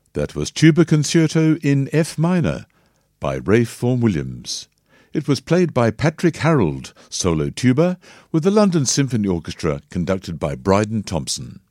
That was Tuba Concerto in F minor by Ralph Vaughan Williams. It was played by Patrick Harold, solo tuba, with the London Symphony Orchestra conducted by Bryden Thompson.